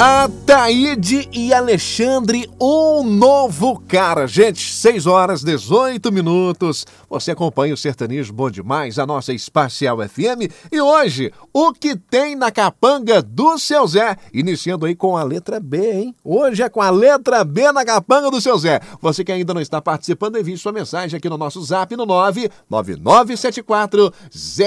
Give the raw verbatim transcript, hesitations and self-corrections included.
Ataíde e Alexandre, um novo cara. Gente, seis horas, dezoito minutos. Você acompanha o Sertanejo Bom Demais, a nossa Espacial F M. E hoje, o que tem na capanga do Seu Zé? Iniciando aí com a letra B, hein? Hoje é com a letra B na capanga do Seu Zé. Você que ainda não está participando, envie sua mensagem aqui no nosso zap no nove nove nove sete quatro zero